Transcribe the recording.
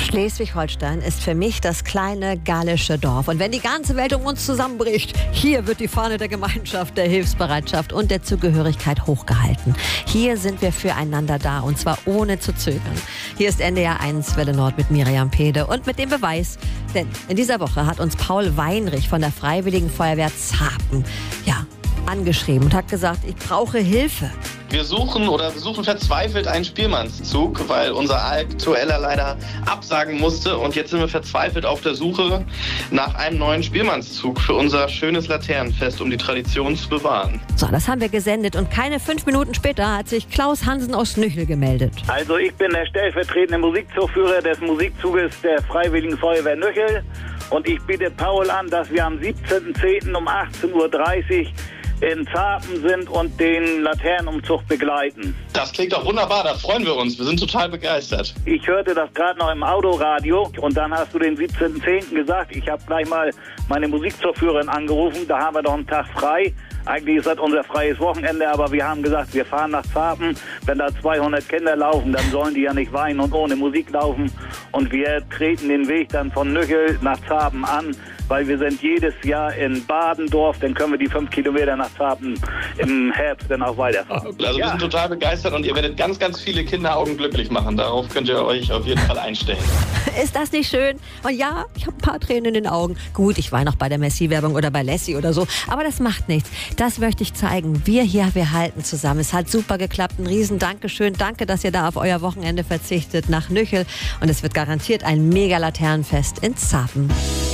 Schleswig-Holstein ist für mich das kleine gallische Dorf. Und wenn die ganze Welt um uns zusammenbricht, hier wird die Fahne der Gemeinschaft, der Hilfsbereitschaft und der Zugehörigkeit hochgehalten. Hier sind wir füreinander da, und zwar ohne zu zögern. Hier ist NDR 1 Welle Nord mit Miriam Pede und mit dem Beweis. Denn in dieser Woche hat uns Paul Weinrich von der Freiwilligen Feuerwehr Zapen angeschrieben und hat gesagt, ich brauche Hilfe. Wir suchen verzweifelt einen Spielmannszug, weil unser aktueller leider absagen musste. Und jetzt sind wir verzweifelt auf der Suche nach einem neuen Spielmannszug für unser schönes Laternenfest, um die Tradition zu bewahren. So, das haben wir gesendet und keine 5 Minuten später hat sich Klaus Hansen aus Nüchel gemeldet. Also ich bin der stellvertretende Musikzugführer des Musikzuges der Freiwilligen Feuerwehr Nüchel. Und ich biete Paul an, dass wir am 17.10. um 18.30 Uhr in Zapen sind und den Laternenumzug begleiten. Das klingt doch wunderbar, da freuen wir uns. Wir sind total begeistert. Ich hörte das gerade noch im Autoradio und dann hast du den 17.10. gesagt. Ich habe gleich mal meine Musikzugführerin angerufen, da haben wir doch einen Tag frei. Eigentlich ist das unser freies Wochenende, aber wir haben gesagt, wir fahren nach Zapen. Wenn da 200 Kinder laufen, dann sollen die ja nicht weinen und ohne Musik laufen. Und wir treten den Weg dann von Nüchel nach Zapen an, weil wir sind jedes Jahr in Badendorf, dann können wir die 5 Kilometer nach Zapen im Herbst dann auch weiterfahren. Also wir sind total begeistert und ihr werdet ganz, ganz viele Kinderaugen glücklich machen. Darauf könnt ihr euch auf jeden Fall einstellen. Ist das nicht schön? Und ja, ich habe ein paar Tränen in den Augen. Gut, ich war noch bei der Messi-Werbung oder bei Lassie oder so, aber das macht nichts. Das möchte ich zeigen. Wir halten zusammen. Es hat super geklappt. Ein riesen Dankeschön. Danke, dass ihr da auf euer Wochenende verzichtet nach Nüchel. Und es wird garantiert ein Mega-Laternenfest in Zapen.